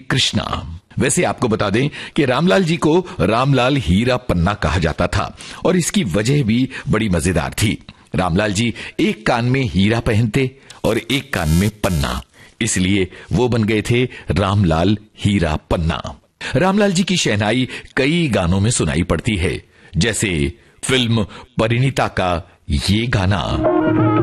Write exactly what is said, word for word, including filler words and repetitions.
कृष्णा। वैसे आपको बता दें कि रामलाल जी को रामलाल हीरा पन्ना कहा जाता था और इसकी वजह भी बड़ी मजेदार थी। रामलाल जी एक कान में हीरा पहनते और एक कान में पन्ना, इसलिए वो बन गए थे रामलाल हीरा पन्ना। रामलाल जी की शहनाई कई गानों में सुनाई पड़ती है, जैसे फिल्म परिणीता का ये गाना।